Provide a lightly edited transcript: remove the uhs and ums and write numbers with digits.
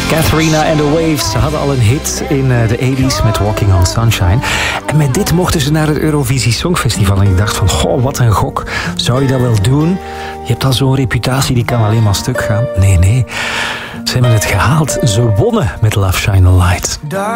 Katharina and the Waves hadden al een hit in de 80s met Walking on Sunshine. En met dit mochten ze naar het Eurovisie Songfestival. En ik dacht van, goh, wat een gok. Zou je dat wel doen? Je hebt al zo'n reputatie, die kan alleen maar stuk gaan. Nee. Ze hebben het gehaald. Ze wonnen met Love Shine a Light.